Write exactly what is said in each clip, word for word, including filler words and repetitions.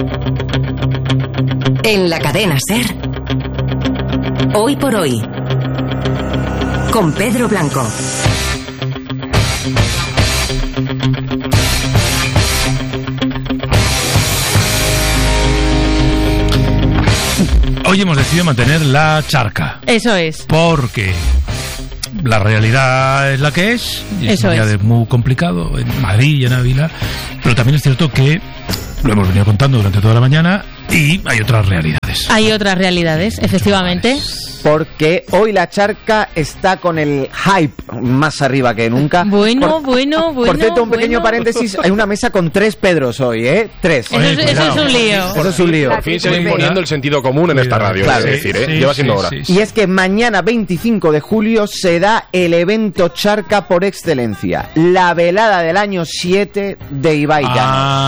En la cadena SER, Hoy por Hoy, con Pedro Blanco. Hoy hemos decidido mantener la charca. Eso es. Porque la realidad es la que es. Y es Eso un día es. de muy complicado en Madrid y en Ávila. Pero también es cierto que lo hemos venido contando durante toda la mañana y hay otras realidades. Hay otras realidades, efectivamente. Porque hoy la charca está con el hype más arriba que nunca. Bueno, por, bueno, bueno. Por cierto, un pequeño bueno. paréntesis, hay una mesa con tres Pedros hoy, ¿eh? Tres. Eso, es, eso es un lío. Eso es un lío. Por fin se va imponiendo el sentido común en esta radio, Claro, es decir, ¿eh? sí, Lleva siendo sí, hora. sí, sí. Y es que mañana veinticinco de julio se da el evento charca por excelencia, la velada del año siete de Ibai Llanos.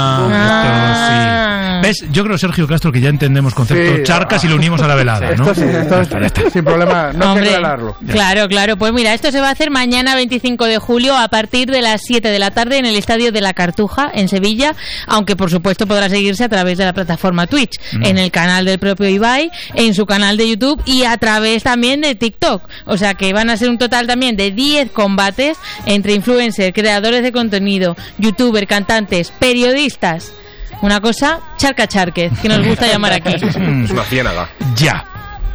Ah, Ah. sí. ¿Ves? Yo creo, Sergio Castro, que ya entendemos concepto Sí. charcas y lo unimos a la velada, ¿no? Esto sí, esto es sin problema, no hay que Hombre, aclararlo. claro, claro. Pues mira, esto se va a hacer mañana veinticinco de julio a partir de las siete de la tarde en el Estadio de la Cartuja, en Sevilla, aunque por supuesto podrá seguirse a través de la plataforma Twitch, Mm. en el canal del propio Ibai, en su canal de YouTube y a través también de TikTok. O sea que van a ser un total también de diez combates entre influencers, creadores de contenido, youtubers, cantantes, periodistas. Una cosa, charca charquez, que nos gusta llamar aquí. Es una ciénaga. Ya.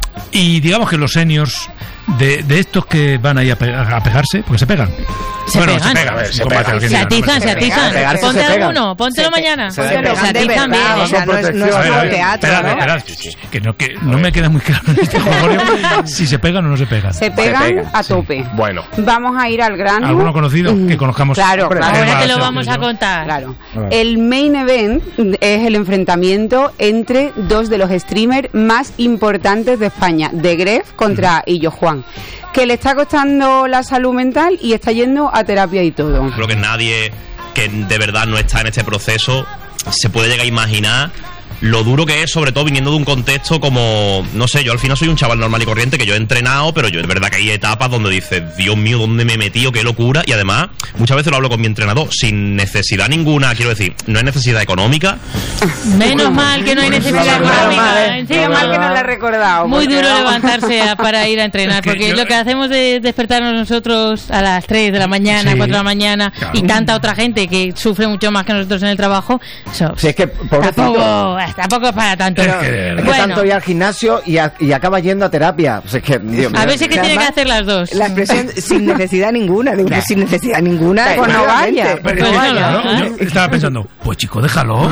Y digamos que los seniors de, de estos que van ahí a, pe- a pegarse, porque se pegan. Se bueno, pegan. se pegan, A ver, un se combate pegan. al que Se digan, atizan, hombre, se atizan. pegarse Ponte se pegan. alguno, póntelo mañana. Se Póntelo, pegan se de atizan verdad, bien. o sea, no es, no es A ver, a como ver, teatro, espera, ¿no? espera, que no, que no me queda muy claro en este juego si se pegan o no se pegan. Se pegan pegan, a sí. tope. Bueno, Vamos a ir al grano. ¿Alguno conocido que conozcamos? Claro, Hombre, claro. Ahora te lo Sergio, vamos a ¿no? contar. Claro. El main event es el enfrentamiento entre dos de los streamers más importantes de España, de Gref contra Illo Juan, que le está costando la salud mental y está yendo a terapia y todo. Creo que nadie que de verdad no está en este proceso se puede llegar a imaginar lo duro que es, sobre todo viniendo de un contexto como, no sé, yo al final soy un chaval normal y corriente que yo he entrenado, pero yo es verdad que hay etapas donde dices, Dios mío, ¿dónde me he metido? ¡Qué locura! Y además, muchas veces lo hablo con mi entrenador, sin necesidad ninguna, quiero decir, no hay necesidad económica. Menos mal que no hay necesidad económica. Encima, Menos mal que no lo he recordado. muy porque duro vamos. levantarse a- para ir a entrenar, Es que porque yo- lo que hacemos de despertarnos nosotros a las tres de la mañana, Sí. cuatro de la mañana, Claro. y tanta otra gente que sufre mucho más que nosotros en el trabajo, eso Si es que, pobrecito, tampoco, tampoco es para tanto. Es que de verdad. es que Bueno. tanto ir al gimnasio y, a- y acaba yendo a terapia. Pues es que, Dios mío. A ver si es que tiene que hacer las dos. Pues Mm. La expresión sin necesidad ninguna, digo, pues sin necesidad ninguna. Pues no efectivamente. vaya. Pero Pues es que, no, claro, ¿no? yo estaba pensando, pues chico, déjalo.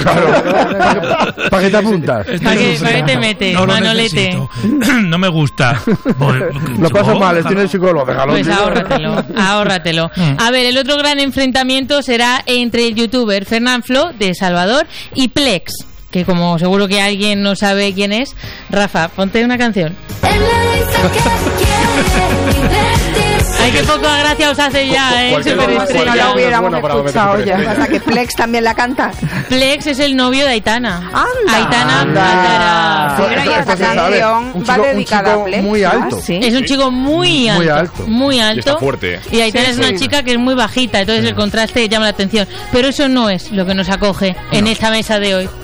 ¿Para qué te apuntas? Esto ¿Para no qué- sé. para qué te metes, No lo Manolete? necesito. No me gusta. Pues, Lo paso chico, mal, déjalo. tiene el psicólogo, déjalo. Pues tío. ahórratelo, ahórratelo. A ver, el otro gran enfrentamiento será entre el youtuber Fernán Flo, de Salvador, y Plex, que como seguro que alguien no sabe quién es. Rafa, ponte una canción. Ay, qué poco gracia os hace ya, ¿eh? Cualquier Súper cosa- estrella. No lo hubiéramos Bueno, para escuchado meter ya. superestrella. O sea, que Plex también la canta. Plex es el novio de Aitana. Anda. Aitana Anda. Matará. Bueno, y Esto esta se sabe. canción Un va chico- un dedicada chico a Plex. muy alto. ¿Ah, sí? Es un chico muy alto. Muy alto. Muy alto. Y está fuerte. Y Aitana Sí, es una sí. chica que es muy bajita, entonces el contraste llama la atención. Pero eso no es lo que nos acoge en esta mesa de hoy.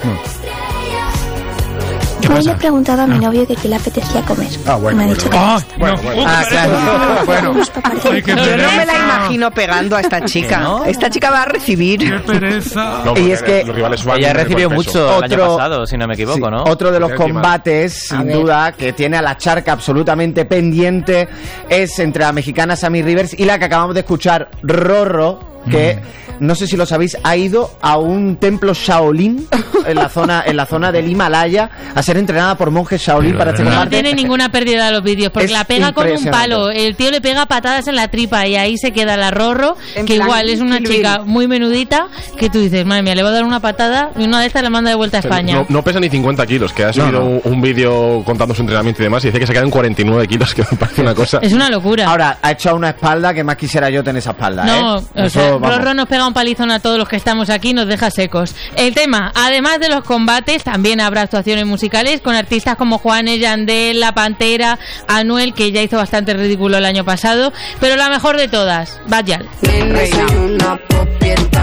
¿Qué Hoy le pasa? he preguntado a mi novio de qué le apetecía comer. Ah, bueno, y me ha bueno, dicho que Ah, Bueno, no. bueno. Uh, Ah, claro. Bueno, vamos para parte Ay, de qué comer. Yo no me la pereza. imagino pegando a esta chica. Esta chica va a recibir. ¡Qué pereza! No, Y porque es que los rivales van Ella con recibió peso. mucho el año Otro- pasado, si no me equivoco, Sí, ¿no? Otro de los Última. combates, sin duda, que tiene a la charca absolutamente pendiente es entre la mexicana Sammy Rivers y la que acabamos de escuchar, Rorro, que no sé si lo sabéis, ha ido a un templo Shaolin en la zona en la zona del Himalaya a ser entrenada por monjes Shaolin Pero para de este verdad. No combate. tiene ninguna pérdida de los vídeos, porque Es la pega con un impresionante. palo. El tío le pega patadas en la tripa y ahí se queda la Rorro, En que plan igual es una Kill chica Bill. muy menudita, que tú dices, madre mía, le va a dar una patada y una de estas la manda de vuelta a O sea, España. No, no pesa ni cincuenta kilos, que ha subido no. un, un vídeo contando su entrenamiento y demás y dice que se quedan cuarenta y nueve kilos, que me parece una cosa. Es una locura. Ahora, ha hecho una espalda que más quisiera yo tener esa espalda, No, ¿eh? o Eso, sea, vamos. Rorro nos pega un palizón a todos los que estamos aquí, nos deja secos. El tema, además de los combates, también habrá actuaciones musicales con artistas como Juanes, Yandel, La Pantera, Anuel, que ya hizo bastante ridículo el año pasado, pero la mejor de todas, Bad Gyal. Reina.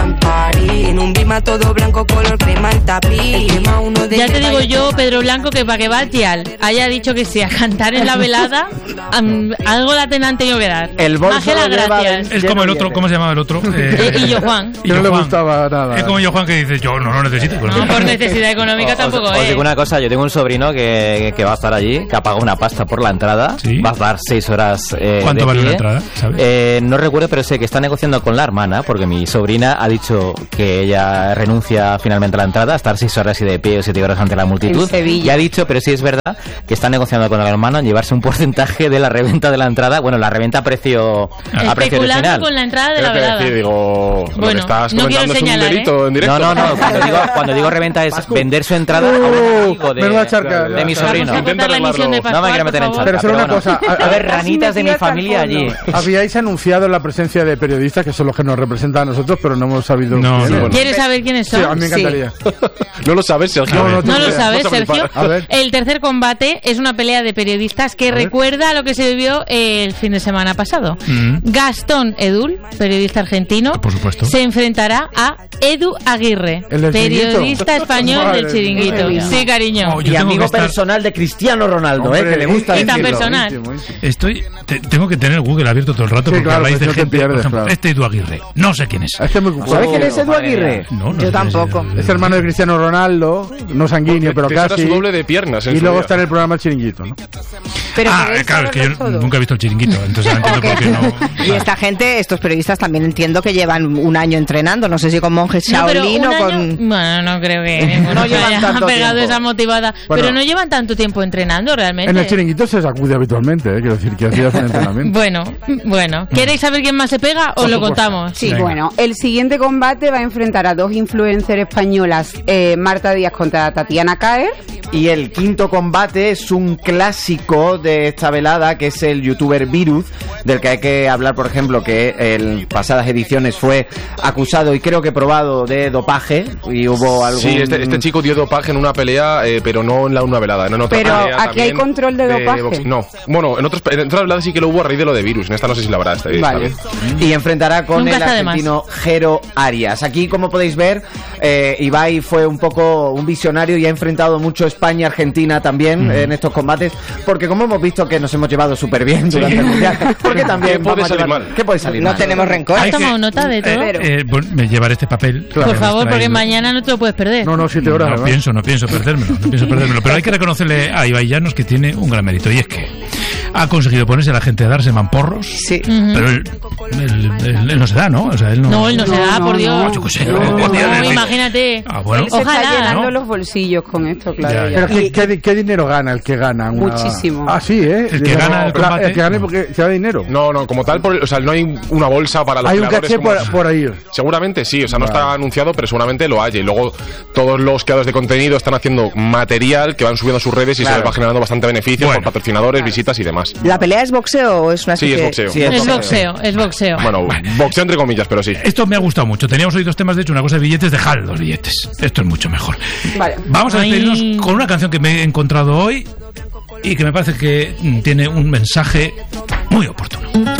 París. En un bima todo blanco, color crema el tapiz. Uno de Ya te digo yo, Pedro Blanco, que para que Batial haya dicho que sí a cantar en la velada, um, algo la tengan tenido que dar. El bolso Más que las lo lleva gracias. Es como el otro, ¿cómo se llamaba el otro? Eh, Y yo Juan. y Que no yo le Juan. gustaba nada. Es como yo Juan que dice, yo no lo necesito. pues No, sí. por necesidad económica Os- tampoco os, es. digo una cosa, yo tengo un sobrino que, que va a estar allí, que ha pagado una pasta por la entrada, Sí. va a estar seis horas eh, ¿Cuánto de vale pie. una entrada, sabes? Eh, no recuerdo, pero sé que está negociando con la hermana, porque mi sobrina ha dicho que ella renuncia finalmente a la entrada, a estar seis horas y de pie o siete horas ante la multitud. En Sevilla. Y ha dicho, pero sí es verdad, que está negociando con el hermano en llevarse un porcentaje de la reventa de la entrada, bueno, la reventa a precio, a precio Especulando original. con la entrada de Tengo la que velada. decir, digo, lo Bueno, que estás no quiero comentando es un señalar, delito ¿eh? en directo. No, no, no, cuando digo, cuando digo reventa es vender su entrada a un amigo de, Menuda charca. de mi Vamos sobrino. Vamos a Intenta contar la emisión de arreglarlo. Pascual, No me quiero meter en por charca, favor. Pero solo una bueno. cosa, a- A ver, Casi ranitas de mi metido hasta el familia allí. fondo. Habíais anunciado la presencia de periodistas que son los que nos representan a nosotros, pero no hemos sabido No, quiénes. no, bueno. ¿Quieres saber quiénes Sí, son? a mí me encantaría. No lo sabes, Sergio. No, no, No lo Vas a sabes, flipar. Sergio. A ver. El tercer combate es una pelea de periodistas que ver. recuerda a lo que se vivió el fin de semana pasado. Mm. Gastón Edul, periodista argentino, Por supuesto. se enfrentará a Edu Aguirre, ¿El del periodista Chiringuito? español Madre del Chiringuito. mía. Sí, cariño. Oh, yo Y tengo amigo que estar- personal de Cristiano Ronaldo, Hombre, eh, que le gusta y tan decirlo. personal. Buenísimo, buenísimo. Estoy, te- tengo que tener Google abierto todo el rato Sí, porque claro, habláis pues de no te gente, pierdes, por ejemplo, claro. este Edu Aguirre. No sé quién es. Este es muy ¿Sabes guapo. quién es Edu Madre Aguirre? mía. No, no Yo sé, tampoco. es- Es hermano de Cristiano Ronaldo, no sanguíneo, pero Te saca casi. su doble de piernas en Y su luego vida. está en el programa El Chiringuito, ¿no? Pero Ah, queréis claro, es que yo saberlo todo. nunca he visto el Chiringuito, entonces no entiendo por qué no. Y esta gente, estos periodistas también entiendo que llevan un año entrenando, no sé si con monjes No, pero Shaolin un o año- con... Bueno, no creo que ninguno No se llevan haya tanto pegado tiempo. esa motivada. Bueno. Pero no llevan tanto tiempo entrenando realmente. En el Chiringuito se sacude habitualmente, ¿eh? Quiero decir que hacías un entrenamiento. Bueno, bueno. ¿Queréis saber quién más se pega o Por lo supuesto. contamos? Sí, Venga. bueno, el siguiente combate va a enfrentar a dos influencers españolas, eh, Marta Díaz contra Tatiana Caer. Y el quinto combate es un clásico de esta velada, que es el youtuber Virus, del que hay que hablar, por ejemplo, que en pasadas ediciones fue acusado y creo que probado de dopaje, y hubo algún... Sí, este, este chico dio dopaje en una pelea, eh, pero no en la una velada, no en otra Pero pelea aquí hay también control de dopaje. box- No, bueno, en, otros, en otras veladas sí que lo hubo a raíz de lo de virus, en esta no sé si la habrá. Está, está Vale. bien. Y enfrentará con Nunca el está de más. argentino Jero Arias. Aquí, como podéis ver, eh, Ibai fue un poco un visionario y ha enfrentado mucho España-Argentina también Mm. en estos combates, porque como hemos visto que nos hemos llevado súper bien durante el Mundial, porque también ¿Qué puede vamos a salir llevar- mal? ¿Qué puede salir No mal? tenemos rencor. ¿Has Hay que- tomado nota de todo? Eh, eh, bueno, me llevaré este papel. que Por hemos favor, porque traído. mañana no te lo puedes perder. No, no, siete horas. No además. pienso, no pienso perdérmelo, no pienso perdérmelo. Pero hay que reconocerle a Ibai Llanos que tiene un gran mérito, y es que ha conseguido ponerse a la gente a darse mamporros. Sí. Ujú. Pero él, él- él- él no se da, ¿no? O sea, él no. No, él no se da, no, por no. Dios. Yo qué sé. No, ¿qué no, tiene No, decir? imagínate. Ah, bueno. Él se Ojalá, está llenando ¿no? los bolsillos con esto, claro. Ya, ya. ya. Pero ¿qué, qué, di- qué dinero gana el que gana? Una... Muchísimo. Ah, sí, ¿eh? El que gana el Claro, combate. El que gane porque se da dinero. No, no, como tal, por, o sea, no hay una bolsa para los Hay un creadores caché como- por, por ahí. Seguramente sí, o sea, no Vale. está anunciado, pero seguramente lo haya. Y luego todos los creadores de contenido están haciendo material que van subiendo a sus redes y Claro. se les va generando bastante beneficio Bueno. por patrocinadores, visitas y demás. ¿La pelea es boxeo o es una Sí, es especie- boxeo. Sí, Es boxeo, es boxeo. Bueno, boxeo entre comillas, pero sí. Esto me ha gustado mucho. Teníamos hoy dos temas, de hecho, una cosa de billetes, dejad los billetes. Esto es mucho mejor. Vale. Vamos a Ay. despedirnos con una canción que me he encontrado hoy y que me parece que mm, tiene un mensaje muy oportuno.